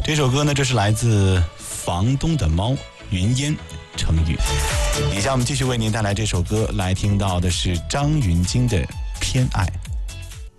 这首歌呢，这是来自房东的猫云烟成语。以下我们继续为您带来这首歌，来听到的是张芸京的《偏爱》。